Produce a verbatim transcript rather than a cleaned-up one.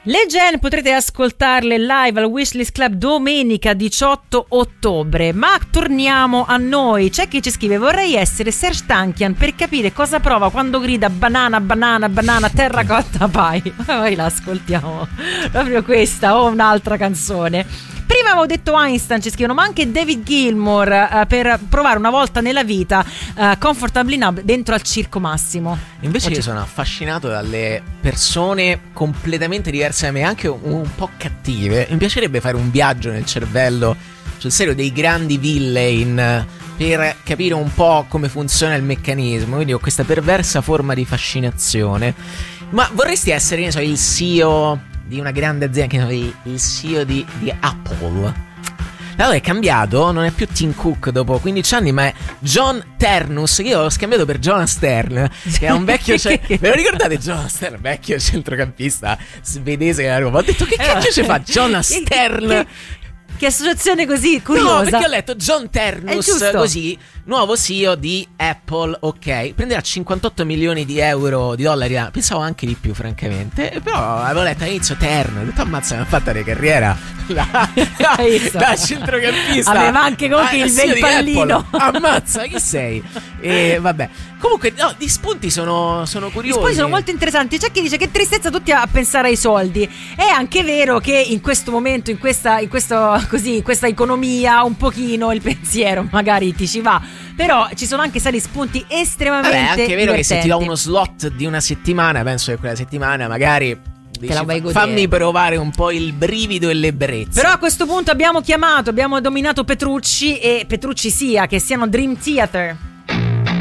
Le Gen potrete ascoltarle live al Wishlist Club domenica diciotto ottobre. Ma torniamo a noi. C'è chi ci scrive: vorrei essere Serj Tankian per capire cosa prova quando grida banana, banana, banana, terracotta pie. Poi la ascoltiamo. Proprio questa o un'altra canzone. Prima avevo detto Einstein, ci scrivono, ma anche David Gilmour uh, per provare una volta nella vita uh, Comfortably Numb dentro al Circo Massimo. Invece Oggi... io sono affascinato dalle persone completamente diverse da me, anche un, un po' cattive. Mi piacerebbe fare un viaggio nel cervello, sul serio, dei grandi villain, per capire un po' come funziona il meccanismo. Quindi ho questa perversa forma di fascinazione. Ma vorresti essere, ne so, il C E O di una grande azienda, che ne so, il C E O di, di Apple. Allora è cambiato, non è più Tim Cook dopo quindici anni, ma è John Ternus, che io ho scambiato per Jonas Stern, che è un vecchio, cioè, ve lo ricordate Jonas Stern, vecchio centrocampista svedese a Roma? Ho detto, che cacchio ci fa Jonas Stern? Che associazione così curiosa. No, perché ho letto John Ternus, così, nuovo C E O di Apple, ok, prenderà cinquantotto milioni di euro, di dollari, pensavo anche di più francamente, però avevo letto all'inizio Tern, ho detto ammazza, mi ha fatto una carriera da, da, da centrocampista, aveva anche comunque ah, il bel pallino, ammazza, chi sei? E vabbè, comunque no, gli spunti sono, sono curiosi, gli spunti sono molto interessanti. C'è chi dice che tristezza tutti a pensare ai soldi. È anche vero che in questo momento, in questa, in questo, così, in questa economia, un pochino il pensiero magari ti ci va, però ci sono anche stati spunti estremamente Vabbè, è anche vero divertenti. Che se ti do uno slot di una settimana, penso che quella settimana magari dici, la vai fa, fammi provare un po' il brivido e l'ebbrezza. Però a questo punto abbiamo chiamato, abbiamo dominato Petrucci, e Petrucci sia che siano Dream Theater